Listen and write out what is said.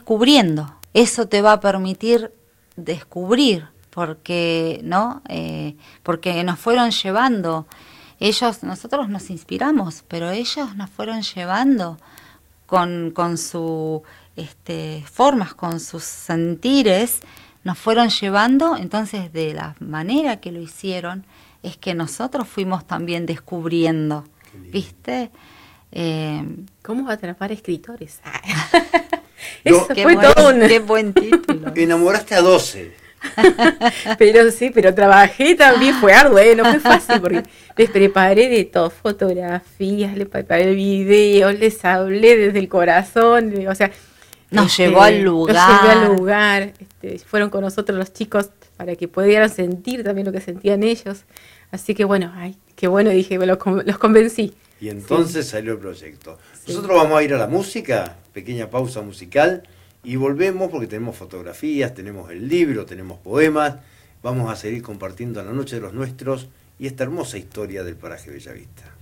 descubriendo. Eso te va a permitir descubrir, porque, ¿no? Porque nos fueron llevando. Nosotros nos inspiramos, pero ellos nos fueron llevando con sus formas, con sus sentires, nos fueron llevando. Entonces, de la manera que lo hicieron, es que nosotros fuimos también descubriendo, ¿viste? ¿Cómo atrapar escritores? Eso fue todo qué buen título. Enamoraste a 12. Pero trabajé también, fue arduo, no fue fácil, porque les preparé de todo, fotografías, les preparé videos, les hablé desde el corazón, o sea, nos llevó al lugar, fueron con nosotros los chicos para que pudieran sentir también lo que sentían ellos, así que bueno, qué bueno, dije, los convencí. Y entonces salió el proyecto. Sí. Nosotros vamos a ir a la música, pequeña pausa musical, y volvemos porque tenemos fotografías, tenemos el libro, tenemos poemas. Vamos a seguir compartiendo La Noche de los Nuestros y esta hermosa historia del paraje Bellavista.